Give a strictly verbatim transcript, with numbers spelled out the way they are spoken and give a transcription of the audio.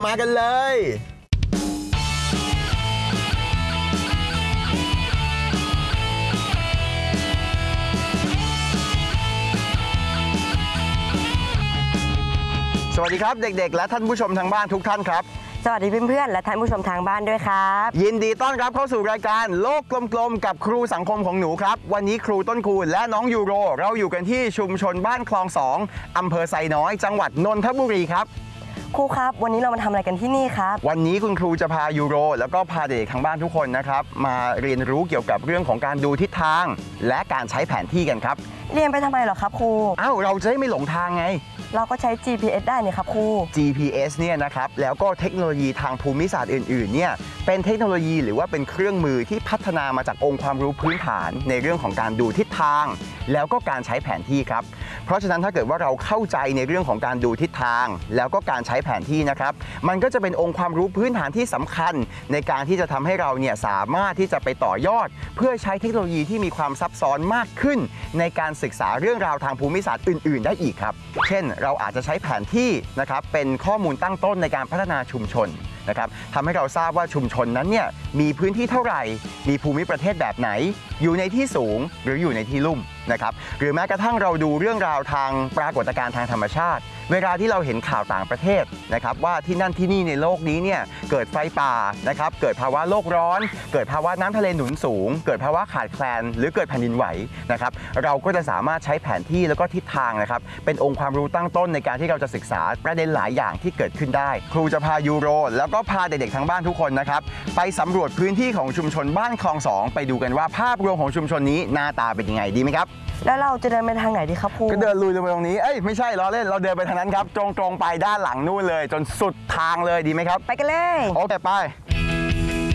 มากันเลยสวัสดีครับเด็กๆและท่านผู้ชมทางบ้านทุกท่านครับสวัสดีเพื่อนๆและท่านผู้ชมทางบ้านด้วยครับยินดีต้อนรับเข้าสู่รายการโลกกลมๆกับครูสังคมของหนูครับวันนี้ครูต้นคูณและน้องยูโรเราอยู่กันที่ชุมชนบ้านคลองสองอำเภอไซน้อยจังหวัดนนทบุรีครับครูครับวันนี้เรามาทำอะไรกันที่นี่ครับวันนี้คุณครูจะพายูโรแล้วก็พาเด็กทางบ้านทุกคนนะครับมาเรียนรู้เกี่ยวกับเรื่องของการดูทิศทางและการใช้แผนที่กันครับเรียนไปทำไมเหรอครับครูอ้าวเราจะได้ไม่หลงทางไงเราก็ใช้ จี พี เอส ได้นี่ครับครูจี พี เอส เนี่ยนะครับแล้วก็เทคโนโลยีทางภูมิศาสตร์อื่นๆเนี่ยเป็นเทคโนโลยีหรือว่าเป็นเครื่องมือที่พัฒนามาจากองค์ความรู้พื้นฐานในเรื่องของการดูทิศทางแล้วก็การใช้แผนที่ครับเพราะฉะนั้นถ้าเกิดว่าเราเข้าใจในเรื่องของการดูทิศทางแล้วก็การใช้แผนที่นะครับมันก็จะเป็นองค์ความรู้พื้นฐานที่สำคัญในการที่จะทำให้เราเนี่ยสามารถที่จะไปต่อยอดเพื่อใช้เทคโนโลยีที่มีความซับซ้อนมากขึ้นในการศึกษาเรื่องราวทางภูมิศาสตร์อื่นๆได้อีกครับเช่นเราอาจจะใช้แผนที่นะครับเป็นข้อมูลตั้งต้นในการพัฒนาชุมชนนะครับทำให้เราทราบว่าชุมชนนั้นเนี่ยมีพื้นที่เท่าไหร่มีภูมิประเทศแบบไหนอยู่ในที่สูงหรืออยู่ในที่ลุ่มนะครับหรือแม้กระทั่งเราดูเรื่องราวทางปรากฏการณ์ทางธรรมชาติเวลาที่เราเห็นข่าวต่างประเทศนะครับว่าที่นั่นที่นี่ในโลกนี้เนี่ยเกิดไฟป่านะครับเกิดภาวะโลกร้อนเกิดภาวะน้ำทะเลหนุนสูงเกิดภาวะขาดแคลนหรือเกิดแผ่นดินไหวนะครับเราก็จะสามารถใช้แผนที่แล้วก็ทิศทางนะครับเป็นองค์ความรู้ตั้งต้นในการที่เราจะศึกษาประเด็นหลายอย่างที่เกิดขึ้นได้ครูจะพายูโรแล้วก็พาเด็กๆทั้งบ้านทุกคนนะครับไปสำรวจพื้นที่ของชุมชนบ้านคลองสองไปดูกันว่าภาพรวมของชุมชนนี้หน้าตาเป็นยังไงดีไหมครับแล้วเราจะเดินไปทางไหนดีครับครูก็เดินลุยลงไปตรงนี้เอ้ยไม่ใช่ล้อเล่นเราเดินไปทางนั้นครับตรงๆไปด้านหลังนู่นเลยจนสุดทางเลยดีไหมครับไปกันเลยโอเคไป